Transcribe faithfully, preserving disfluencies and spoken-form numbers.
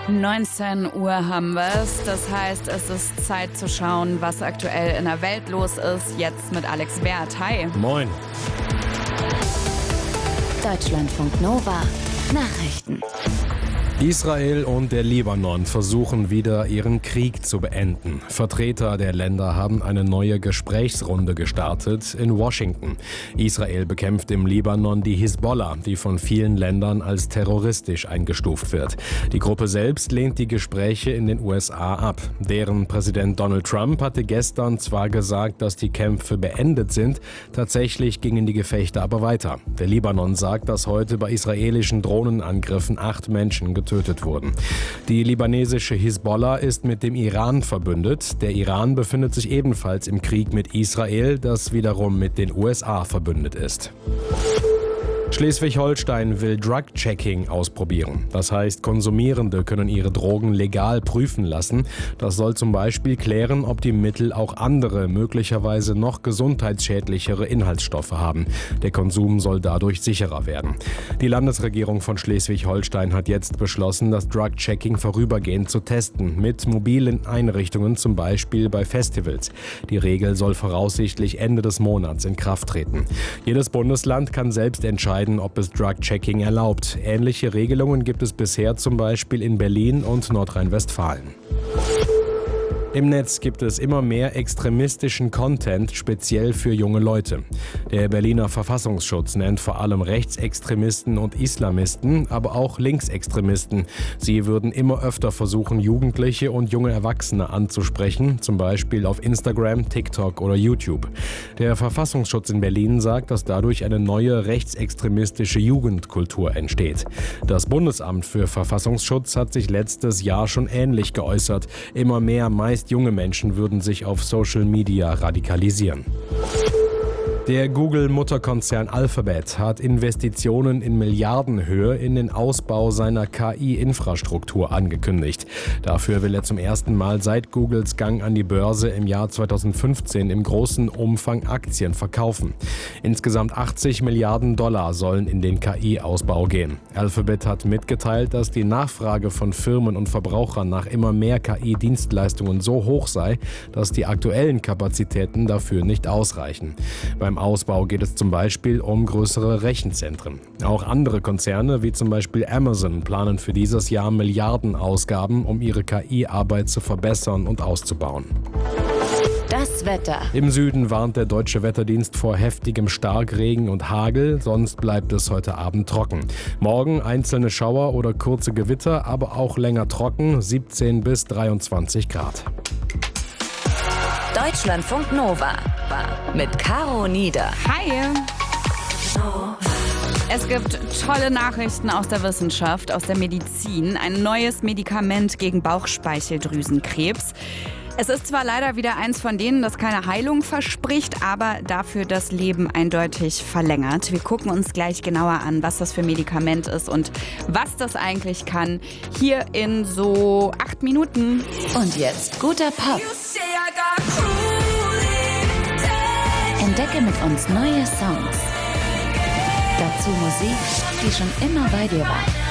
neunzehn Uhr haben wir es. Das heißt, es ist Zeit zu schauen, was aktuell in der Welt los ist. Jetzt mit Alex Wert. Hi. Moin. Deutschlandfunk Nova. Nachrichten. Israel und der Libanon versuchen wieder ihren Krieg zu beenden. Vertreter der Länder haben eine neue Gesprächsrunde gestartet in Washington. Israel bekämpft im Libanon die Hisbollah, die von vielen Ländern als terroristisch eingestuft wird. Die Gruppe selbst lehnt die Gespräche in den U S A ab. Deren Präsident Donald Trump hatte gestern zwar gesagt, dass die Kämpfe beendet sind, tatsächlich gingen die Gefechte aber weiter. Der Libanon sagt, dass heute bei israelischen Drohnenangriffen acht Menschen getötet wurden. Die libanesische Hisbollah ist mit dem Iran verbündet. Der Iran befindet sich ebenfalls im Krieg mit Israel, das wiederum mit den U S A verbündet ist. Schleswig-Holstein will Drug-Checking ausprobieren. Das heißt, Konsumierende können ihre Drogen legal prüfen lassen. Das soll zum Beispiel klären, ob die Mittel auch andere, möglicherweise noch gesundheitsschädlichere Inhaltsstoffe haben. Der Konsum soll dadurch sicherer werden. Die Landesregierung von Schleswig-Holstein hat jetzt beschlossen, das Drug-Checking vorübergehend zu testen, mit mobilen Einrichtungen, zum Beispiel bei Festivals. Die Regel soll voraussichtlich Ende des Monats in Kraft treten. Jedes Bundesland kann selbst entscheiden, ob es Drug-Checking erlaubt. Ähnliche Regelungen gibt es bisher zum Beispiel in Berlin und Nordrhein-Westfalen. Im Netz gibt es immer mehr extremistischen Content, speziell für junge Leute. Der Berliner Verfassungsschutz nennt vor allem Rechtsextremisten und Islamisten, aber auch Linksextremisten. Sie würden immer öfter versuchen, Jugendliche und junge Erwachsene anzusprechen, zum Beispiel auf Instagram, TikTok oder YouTube. Der Verfassungsschutz in Berlin sagt, dass dadurch eine neue rechtsextremistische Jugendkultur entsteht. Das Bundesamt für Verfassungsschutz hat sich letztes Jahr schon ähnlich geäußert. Immer mehr meist junge Menschen würden sich auf Social Media radikalisieren. Der Google-Mutterkonzern Alphabet hat Investitionen in Milliardenhöhe in den Ausbau seiner K I-Infrastruktur angekündigt. Dafür will er zum ersten Mal seit Googles Gang an die Börse im Jahr zweitausendfünfzehn im großen Umfang Aktien verkaufen. Insgesamt achtzig Milliarden Dollar sollen in den K I-Ausbau gehen. Alphabet hat mitgeteilt, dass die Nachfrage von Firmen und Verbrauchern nach immer mehr K I-Dienstleistungen so hoch sei, dass die aktuellen Kapazitäten dafür nicht ausreichen. Beim Ausbau geht es zum Beispiel um größere Rechenzentren. Auch andere Konzerne, wie zum Beispiel Amazon, planen für dieses Jahr Milliardenausgaben, um ihre K I-Arbeit zu verbessern und auszubauen. Das Wetter. Im Süden warnt der Deutsche Wetterdienst vor heftigem Starkregen und Hagel, sonst bleibt es heute Abend trocken. Morgen einzelne Schauer oder kurze Gewitter, aber auch länger trocken, siebzehn bis dreiundzwanzig Grad. Deutschlandfunk Nova mit Caro Nieder. Hi. Es gibt tolle Nachrichten aus der Wissenschaft, aus der Medizin. Ein neues Medikament gegen Bauchspeicheldrüsenkrebs. Es ist zwar leider wieder eins von denen, das keine Heilung verspricht, aber dafür das Leben eindeutig verlängert. Wir gucken uns gleich genauer an, was das für ein Medikament ist und was das eigentlich kann. Hier in so acht Minuten. Und jetzt guter Pop. Entdecke mit uns neue Songs. Dazu Musik, die schon immer bei dir war.